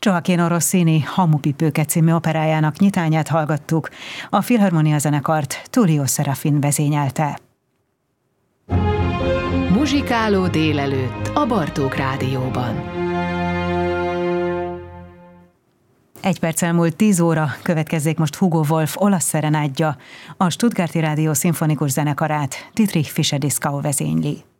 Gioachino Rossini Hamupipőke című operájának nyitányát hallgattuk, a Filharmonia zenekart Tullio Serafin vezényelte. Muzsikáló délelőtt a Bartók Rádióban. 1 perc elmúlt 10 óra, következzék most Hugo Wolf olasz szerenádja, a Stuttgarti Rádió szimfonikus zenekarát Dietrich Fischer-Dieskau vezényli.